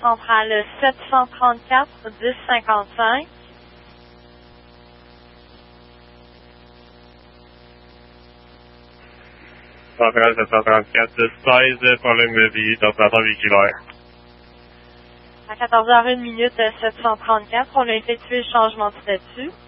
centrale 734 1055. Centrale 734 16, problème d'ordinateur véhiculaire. À 14h01 734, on a effectué le changement de statut.